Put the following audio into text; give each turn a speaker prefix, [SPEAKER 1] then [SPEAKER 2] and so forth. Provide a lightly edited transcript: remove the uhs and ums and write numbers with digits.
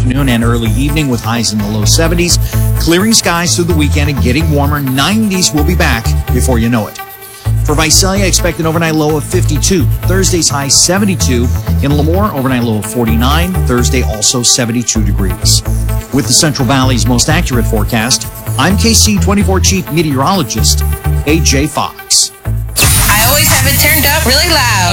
[SPEAKER 1] afternoon and early evening with highs in the low 70s. Clearing skies through the weekend and getting warmer. 90s will be back before you know it. For Visalia, expect an overnight low of 52. Thursday's high 72. In Lemoore, overnight low of 49. Thursday also 72 degrees. With the Central Valley's most accurate forecast, I'm KC24 Chief Meteorologist AJ Fox.
[SPEAKER 2] I always have it turned up really loud.